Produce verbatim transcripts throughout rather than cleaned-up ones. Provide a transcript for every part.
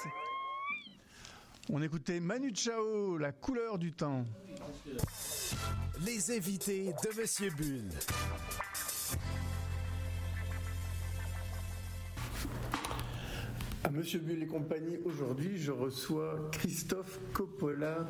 On écoutait Manu Chao, La couleur du temps. Les invités de Monsieur Bull. À Monsieur Bull et compagnie, aujourd'hui, je reçois Christophe Coppola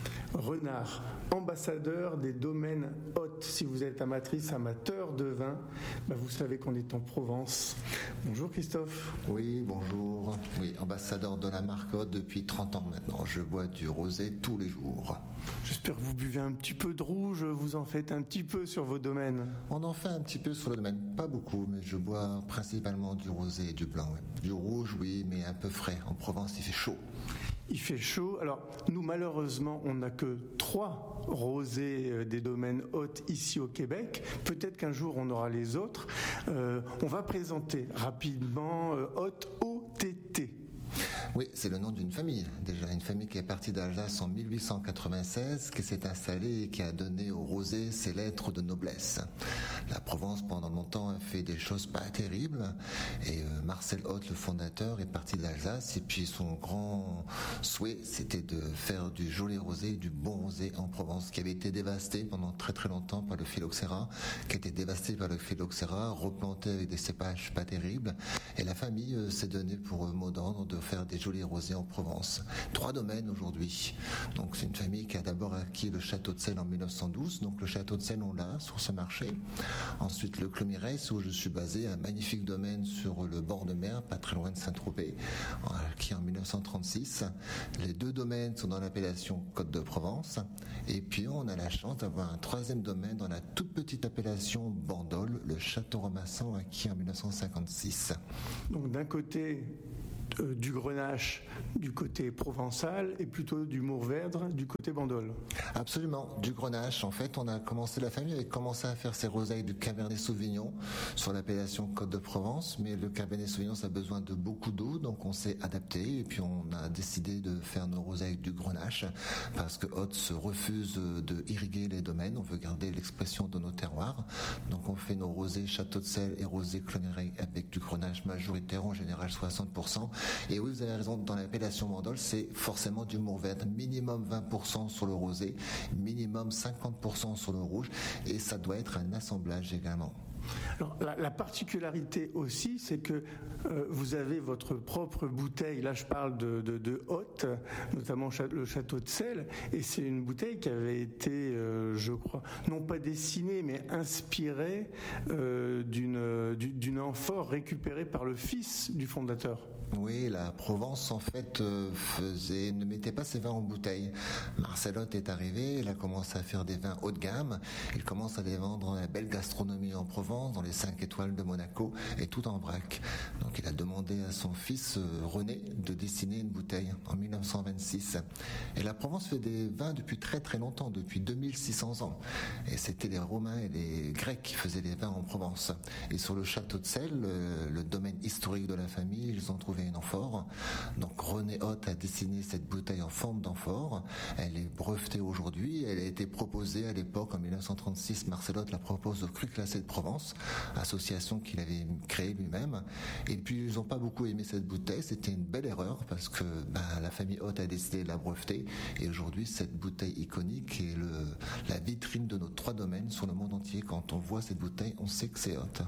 Renard, ambassadeur des domaines Hôtes. Si vous êtes amatrice, amateur de vin, bah vous savez qu'on est en Provence. Bonjour Christophe. Oui, bonjour. Oui, ambassadeur de la marque Hôte depuis trente ans maintenant. Je bois du rosé tous les jours. J'espère que vous buvez un petit peu de rouge, vous en faites un petit peu sur vos domaines. On en fait un petit peu sur le domaine, pas beaucoup, mais je bois principalement du rosé et du blanc. Ouais. Du rouge, oui, mais un peu frais. En Provence, il fait chaud. Il fait chaud. Alors, nous, malheureusement, on n'a que trois rosés des domaines Hôtes ici au Québec. Peut-être qu'un jour, on aura les autres. Euh, on va présenter rapidement euh, Hôtes O T T. Oui, c'est le nom d'une famille, déjà, une famille qui est partie d'Alsace en mille huit cent quatre-vingt-seize, qui s'est installée et qui a donné au rosé ses lettres de noblesse. La Provence, pendant longtemps, a fait des choses pas terribles, et euh, Marcel Hôte, le fondateur, est parti d'Alsace, et puis son grand souhait, c'était de faire du joli rosé, du bon rosé en Provence, qui avait été dévasté pendant très très longtemps par le phylloxéra, qui était dévasté par le phylloxéra, replanté avec des cépages pas terribles, et la famille euh, s'est donnée pour euh, mot d'ordre de faire des jolis rosés en Provence. Trois domaines aujourd'hui. Donc c'est une famille qui a d'abord acquis le château de Celles en mille neuf cent douze. Donc le château de Celles, on l'a sur ce marché. Ensuite le Clos Mirès, où je suis basé, un magnifique domaine sur le bord de mer, pas très loin de Saint-Tropez, qui en mille neuf cent trente-six. Les deux domaines sont dans l'appellation Côte de Provence. Et puis on a la chance d'avoir un troisième domaine dans la toute petite appellation Bandol, le château Ramassan, acquis en mille neuf cent cinquante-six. Donc d'un côté Euh, du Grenache du côté provençal et plutôt du Mourvèdre du côté Bandol. Absolument, du Grenache. En fait, on a commencé, la famille avait commencé à faire ses rosailles du Cabernet Sauvignon sur l'appellation Côte de Provence, mais le Cabernet Sauvignon, ça a besoin de beaucoup d'eau, donc on s'est adapté et puis on a décidé de faire nos rosailles du Grenache parce que Hôte se refuse de irriguer les domaines. On veut garder l'expression de nos terroirs, donc on fait nos rosés Château de Celles et rosés Clos Mirès avec du Grenache majoritaire, en général soixante pour cent. Et oui, vous avez raison, dans l'appellation Bandol, c'est forcément du Mourvèdre, minimum vingt pour cent sur le rosé, minimum cinquante pour cent sur le rouge, et ça doit être un assemblage également. Alors, la, la particularité aussi, c'est que euh, vous avez votre propre bouteille. Là, je parle de, de, de Hôte, notamment le château de Celles, et c'est une bouteille qui avait été, euh, je crois, non pas dessinée, mais inspirée euh, d'une, d'une amphore récupérée par le fils du fondateur. Oui, la Provence, en fait, euh, faisait, ne mettait pas ses vins en bouteille. Marcel Hôte est arrivé, il a commencé à faire des vins haut de gamme, il commence à les vendre dans la belle gastronomie en Provence, dans les cinq étoiles de Monaco, et tout en vrac. Donc il a demandé à son fils euh, René de dessiner une bouteille en mille neuf cent vingt-six. Et la Provence fait des vins depuis très très longtemps, depuis deux mille six cents ans. Et c'était les Romains et les Grecs qui faisaient les vins en Provence. Et sur le château de Celles, le, le domaine historique de la famille, ils ont trouvé une amphore. Donc René Hôte a dessiné cette bouteille en forme d'amphore. Elle est brevetée aujourd'hui. Elle a été proposée à l'époque, en mille neuf cent trente-six, Marcel Hôte la propose au Cru Classé de Provence, association qu'il avait créée lui-même. Et puis ils n'ont pas beaucoup aimé cette bouteille. C'était une belle erreur parce que bah, la famille Hôte a décidé de la breveter. Et aujourd'hui, cette bouteille iconique est le, la vitrine de nos trois domaines sur le monde entier. Quand on voit cette bouteille, on sait que c'est Hôte.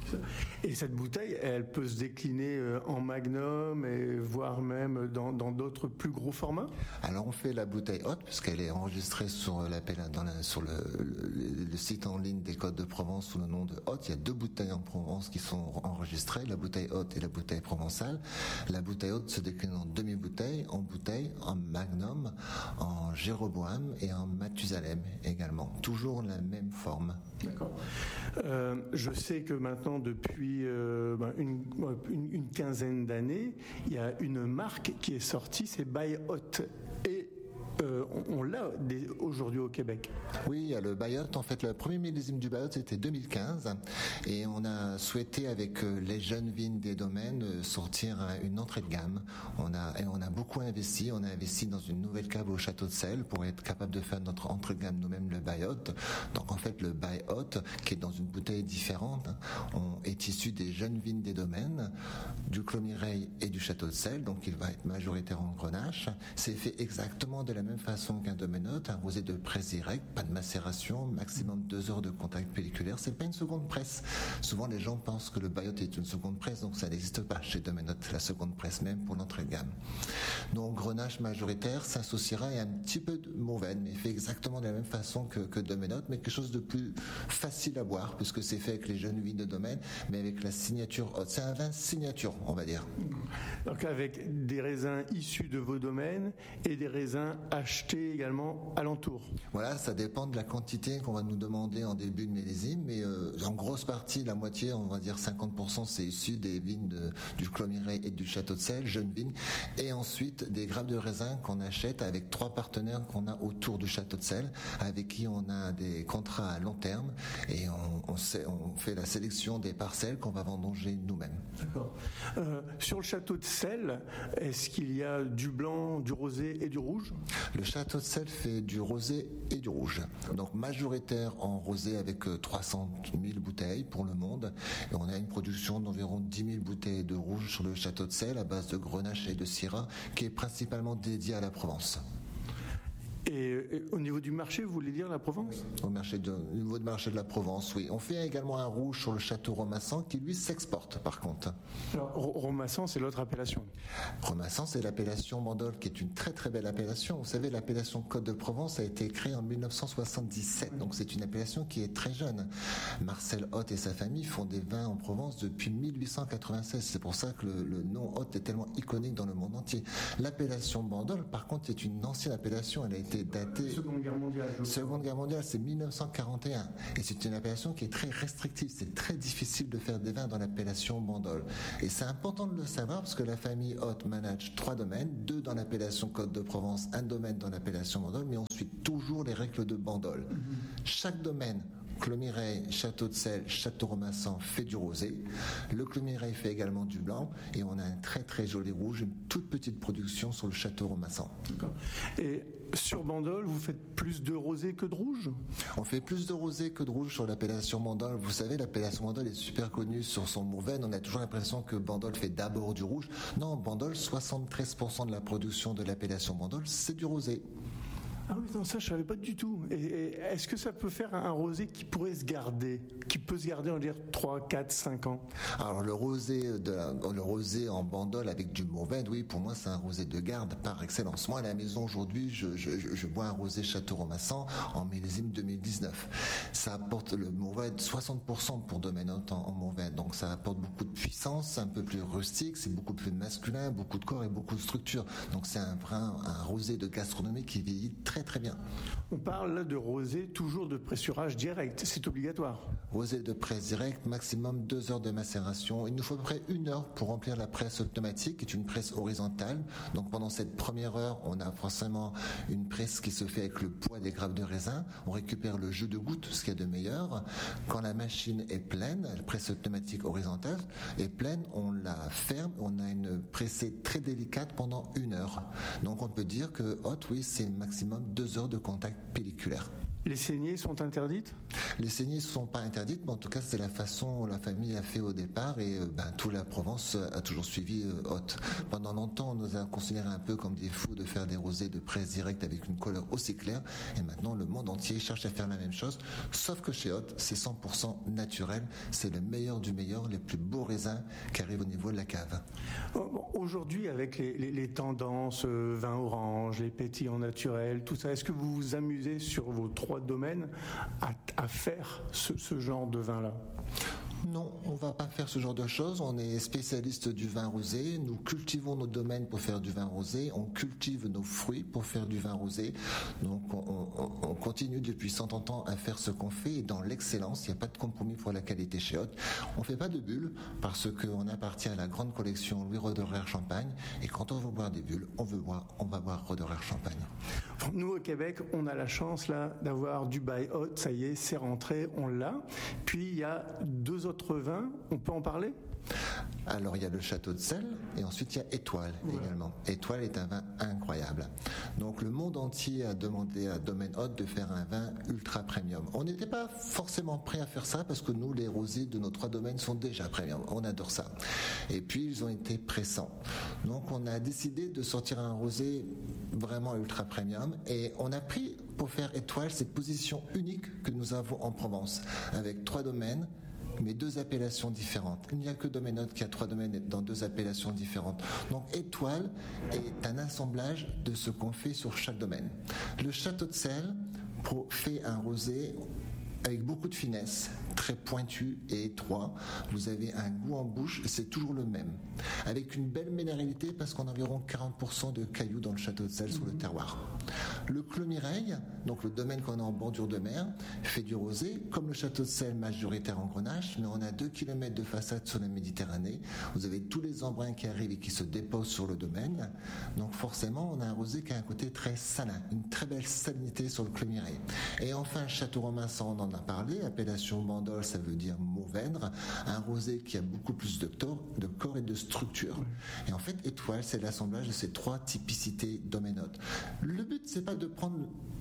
Et cette bouteille, elle peut se décliner en magnum et voire même dans, dans d'autres plus gros formats. Alors on fait la bouteille Hôte puisqu'elle est enregistrée sur l'appel dans la, sur le, le, le site en ligne des Côtes de Provence sous le nom de Hôte. Il y a deux bouteilles en Provence qui sont enregistrées, la bouteille Hôte et la bouteille provençale. La bouteille Hôte se décline en demi-bouteille, en bouteille, en magnum, en Jéroboam et en Mathusalem également. Toujours la même forme. D'accord. Euh, je sais que maintenant, depuis euh, ben une, une, une quinzaine d'années, il y a une marque qui est sortie, c'est By Hôte. Et euh, on, on l'a des, aujourd'hui au Québec. Oui, il y a le Bayot. En fait, le premier millésime du Bayot, c'était deux mille quinze. Et on a souhaité, avec les jeunes vignes des domaines, sortir une entrée de gamme. On a, et on a beaucoup investi. On a investi dans une nouvelle cave au Château de Celle pour être capable de faire notre entrée de gamme nous-mêmes, le Bayot. Donc, en fait, le Bayot, qui est dans une bouteille différente, on est issu des jeunes vignes des domaines, du Clos Mireille et du Château de Celle. Donc, il va être majoritaire en Grenache. C'est fait exactement de la même façon qu'un domaine hôte, un rosé de presse directe, pas de macération, maximum deux heures de contact pelliculaire. C'est pas une seconde presse. Souvent, les gens pensent que le Bayot est une seconde presse, donc ça n'existe pas chez domaine hôte, la seconde presse même pour l'entrée de gamme. Donc, Grenache majoritaire s'associera et un petit peu de Mourvèdre, mais fait exactement de la même façon que, que domaine hôte, mais quelque chose de plus facile à boire, puisque c'est fait avec les jeunes vignes de domaine, mais avec la signature haute. C'est un vin signature, on va dire. Donc, avec des raisins issus de vos domaines et des raisins achetés également alentour. Voilà, ça dépend de la quantité qu'on va nous demander en début de millésime, mais euh, en grosse partie, la moitié, on va dire cinquante pour cent, c'est issu des vignes de, du Clos Mireille et du Château de Celle, jeunes vignes, et ensuite des grappes de raisin qu'on achète avec trois partenaires qu'on a autour du Château de Celle, avec qui on a des contrats à long terme, et on, on, sait, on fait la sélection des parcelles qu'on va vendanger nous-mêmes. D'accord. Euh, sur le Château de Celle, est-ce qu'il y a du blanc, du rosé et du rouge ? Le Château de Celle fait du rosé et du rouge. Donc majoritaire en rosé avec trois cent mille bouteilles pour le monde. Et on a une production d'environ dix mille bouteilles de rouge sur le Château de Celle à base de Grenache et de Syrah qui est principalement dédié à la Provence. Et, et au niveau du marché, vous voulez dire la Provence ? Au, marché de, au niveau du marché de la Provence, oui. On fait également un rouge sur le Château Romassan qui, lui, s'exporte, par contre. Alors, Romassan, c'est l'autre appellation. Romassan, c'est l'appellation Bandol, qui est une très très belle appellation. Vous savez, l'appellation Côte de Provence a été créée en mille neuf cent soixante-dix-sept, donc c'est une appellation qui est très jeune. Marcel Hoth et sa famille font des vins en Provence depuis mille huit cent quatre-vingt-seize. C'est pour ça que le, le nom Hoth est tellement iconique dans le monde entier. L'appellation Bandol, par contre, est une ancienne appellation. Elle a été datée. Seconde Guerre mondiale. Seconde Guerre mondiale, c'est mille neuf cent quarante et un. Et c'est une appellation qui est très restrictive. C'est très difficile de faire des vins dans l'appellation Bandol. Et c'est important de le savoir parce que la famille Hoth manage trois domaines, deux dans l'appellation Côte de Provence, un domaine dans l'appellation Bandol, mais on suit toujours les règles de Bandol. Mm-hmm. Chaque domaine, Clos Mireille, Château de Celle, Château Romassan fait du rosé. Le Clos Mireille fait également du blanc et on a un très très joli rouge, une toute petite production sur le Château Romassan. D'accord. Et sur Bandol, vous faites plus de rosé que de rouge ? On fait plus de rosé que de rouge sur l'appellation Bandol. Vous savez, l'appellation Bandol est super connue sur son Mourvèdre. On a toujours l'impression que Bandol fait d'abord du rouge. Non, Bandol, soixante-treize pour cent de la production de l'appellation Bandol, c'est du rosé. Ah oui, non, ça je savais pas du tout. Et, et est-ce que ça peut faire un rosé qui pourrait se garder, qui peut se garder, on va dire, trois, quatre, cinq ans ? Alors le rosé, de la, le rosé en Bandol avec du Mourvèdre, oui, pour moi c'est un rosé de garde par excellence. Moi à la maison aujourd'hui, je, je, je bois un rosé Château Romassan en millésime deux mille dix-neuf. Ça apporte le Mourvèdre soixante pour cent pour domaine hôte en, en Mourvèdre, donc ça apporte beaucoup de puissance, un peu plus rustique, c'est beaucoup plus masculin, beaucoup de corps et beaucoup de structure. Donc c'est un, un, un rosé de gastronomie qui vieillit très très bien. On parle là de rosé, toujours de pressurage direct, c'est obligatoire. Rosé de presse directe, maximum deux heures de macération. Il nous faut à peu près une heure pour remplir la presse pneumatique, qui est une presse horizontale. Donc pendant cette première heure, on a forcément une presse qui se fait avec le poids des grappes de raisin. On récupère le jus de goutte, ce qu'il y a de meilleur. Quand la machine est pleine, la presse pneumatique horizontale est pleine, on la ferme, on a une pressée très délicate pendant une heure. Donc on peut dire que Hoth, oui, c'est maximum deux heures de contact pelliculaire. Les saignées sont interdites ? Les saignées ne sont pas interdites, mais en tout cas, c'est la façon dont la famille a fait au départ et euh, ben, toute la Provence a toujours suivi euh, Hoth. Pendant longtemps, on nous a considéré un peu comme des fous de faire des rosés de presse directe avec une couleur aussi claire. Et maintenant, le monde entier cherche à faire la même chose, sauf que chez Hoth, c'est cent pour cent naturel. C'est le meilleur du meilleur, les plus beaux raisins qui arrivent au niveau de la cave. Aujourd'hui, avec les, les, les tendances euh, vin orange, les pétillants naturels, tout ça, est-ce que vous vous amusez sur vos trois domaines à, à faire ce, ce genre de vin-là ? Non, on va pas faire ce genre de choses. On est spécialiste du vin rosé. Nous cultivons nos domaines pour faire du vin rosé. On cultive nos fruits pour faire du vin rosé. Donc, on, on, on continue depuis cent ans à faire ce qu'on fait et dans l'excellence. Il n'y a pas de compromis pour la qualité chez Hoth. On fait pas de bulles parce qu'on appartient à la grande collection Louis Roederer Champagne. Et quand on veut boire des bulles, on veut boire, on va boire Roederer Champagne. Nous, au Québec, on a la chance là d'avoir du By Hot, ça y est, c'est rentré, on l'a. Puis il y a deux autres vins, on peut en parler ? Alors il y a le Château de Selle et ensuite il y a Étoile ouais. également. Étoile est un vin incroyable. Donc le monde entier a demandé à Domaine Hôte de faire un vin ultra premium. On n'était pas forcément prêt à faire ça parce que nous les rosés de nos trois domaines sont déjà premium. On adore ça. Et puis ils ont été pressants. Donc on a décidé de sortir un rosé vraiment ultra premium et on a pris pour faire Étoile cette position unique que nous avons en Provence avec trois domaines mais deux appellations différentes. Il n'y a que Domaine Hôte qui a trois domaines dans deux appellations différentes. Donc Étoile est un assemblage de ce qu'on fait sur chaque domaine. Le Château de Selle fait un rosé avec beaucoup de finesse, très pointu et étroit. Vous avez un goût en bouche, c'est toujours le même. Avec une belle minéralité parce qu'on a environ quarante pour cent de cailloux dans le Château de Selle mmh. sur le terroir. Le Clos Mireille, donc le domaine qu'on a en bordure de mer, fait du rosé, comme le Château de Selle majoritaire en Grenache, mais on a deux kilomètres de façade sur la Méditerranée. Vous avez tous les embruns qui arrivent et qui se déposent sur le domaine. Donc forcément, on a un rosé qui a un côté très salin, une très belle salinité sur le Clos Mireille. Et enfin, Château Romain, ça on en a parlé, appellation Bandol, ça veut dire Mourvèdre, un rosé qui a beaucoup plus de, tor- de corps et de structure. Et en fait, Étoile, c'est l'assemblage de ces trois typicités Domaine Hôte. Le but, c'est pas de prendre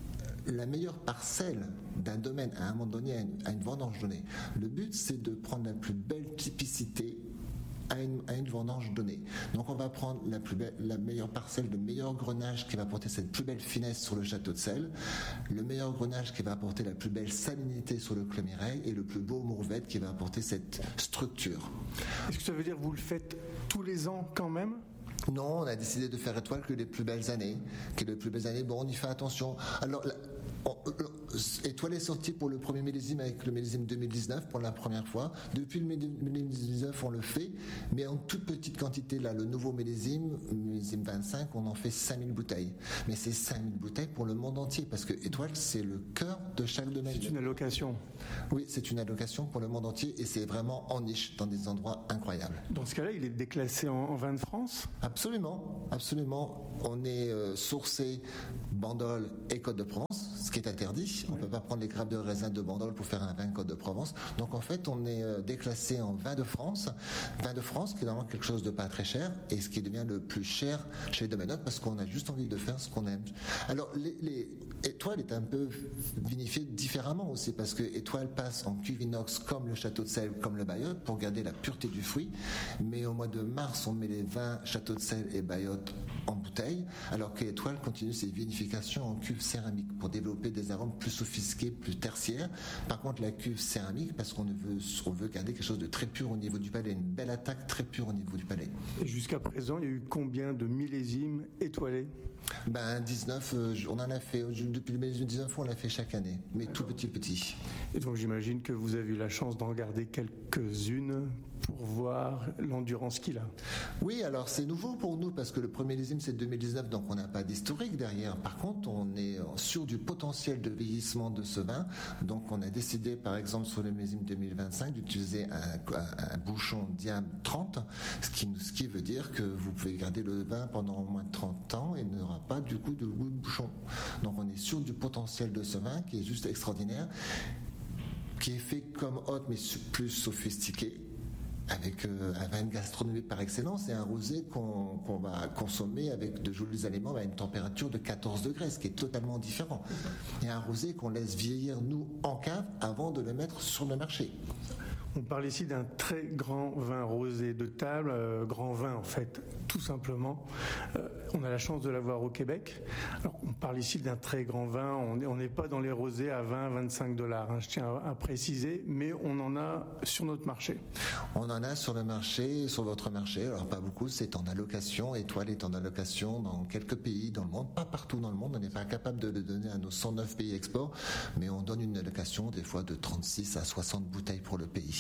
la meilleure parcelle d'un domaine à un moment donné, à une, à une vendange donnée. Le but, c'est de prendre la plus belle typicité à une, à une vendange donnée. Donc on va prendre la, plus belle, la meilleure parcelle, le meilleur grenage qui va apporter cette plus belle finesse sur le Château de Selle, le meilleur grenage qui va apporter la plus belle salinité sur le Clos Mireille et le plus beau Mourvèdre qui va apporter cette structure. Est-ce que ça veut dire que vous le faites tous les ans quand même ? Non, on a décidé de faire Étoile que les plus belles années. Que les plus belles années, bon, on y fait attention. Alors, la, on, Étoile est sorti pour le premier millésime avec le millésime deux mille dix-neuf pour la première fois. Depuis le millésime dix-neuf, on le fait, mais en toute petite quantité. Là, le nouveau millésime, millésime vingt-cinq, on en fait cinq mille bouteilles. Mais c'est cinq mille bouteilles pour le monde entier, parce que Étoile, c'est le cœur de chaque domaine. C'est une allocation. Oui, c'est une allocation pour le monde entier et c'est vraiment en niche, dans des endroits incroyables. Dans ce cas-là, il est déclassé en, en vin de France ? Absolument, absolument. On est euh, sourcé Bandol et Côte-de-Provence, ce qui est interdit. On ne peut pas prendre les grappes de raisin de Bandol pour faire un vin Côte-de-Provence. Donc en fait, on est euh, déclassé en vin de France. Vin de France, qui est normalement quelque chose de pas très cher, et ce qui devient le plus cher chez les Domaine Hôte, parce qu'on a juste envie de faire ce qu'on aime. Alors, les, les Étoile est un peu vinifiée différemment aussi, parce que Étoile passe en cuve inox comme le Château de Selle, comme le By Hôte, pour garder la pureté du fruit. Mais au mois de mars, on met les vins Château de Selle et By Hôte en bouteille, alors que Étoile continue ses vinifications en cuve céramique pour développer des arômes plus sophistiqués, plus tertiaires. Par contre, la cuve céramique, parce qu'on veut, on veut garder quelque chose de très pur au niveau du palais, une belle attaque très pure au niveau du palais. Et jusqu'à présent, il y a eu combien de millésimes étoilés ? Ben dix-neuf, euh, on en a fait, depuis le millésime dix-neuf, on l'a fait chaque année, mais tout petit petit. Et donc j'imagine que vous avez eu la chance d'en garder quelques-unes pour voir l'endurance qu'il a. Oui, alors c'est nouveau pour nous parce que le premier millésime c'est deux mille dix-neuf, donc on n'a pas d'historique derrière. Par contre, on est sûr du potentiel de vieillissement de ce vin, donc on a décidé par exemple sur le millésime deux mille vingt-cinq d'utiliser un, un, un bouchon diable trente, ce qui, ce qui veut dire que vous pouvez garder le vin pendant au moins trente ans et il n'aura pas du coup de goût de bouchon. Donc on est sûr du potentiel de ce vin qui est juste extraordinaire, qui est fait comme Hôte mais plus sophistiqué, avec euh, un vin de gastronomie par excellence et un rosé qu'on, qu'on va consommer avec de jolis aliments à une température de quatorze degrés, ce qui est totalement différent. Et un rosé qu'on laisse vieillir nous en cave avant de le mettre sur le marché. On parle ici d'un très grand vin rosé de table, euh, grand vin en fait, tout simplement. Euh, on a la chance de l'avoir au Québec. Alors, on parle ici d'un très grand vin, on n'est pas dans les rosés à vingt à vingt-cinq dollars, hein, je tiens à, à préciser, mais on en a sur notre marché. On en a sur le marché, sur votre marché, alors pas beaucoup, c'est en allocation, Étoile est en allocation dans quelques pays dans le monde, pas partout dans le monde, on n'est pas capable de le donner à nos cent neuf pays export, mais on donne une allocation des fois de trente-six à soixante bouteilles pour le pays.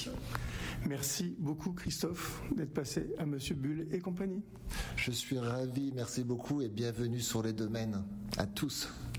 Merci beaucoup Christophe d'être passé à Monsieur Bull et compagnie. Je suis ravi, merci beaucoup et bienvenue sur les domaines à tous.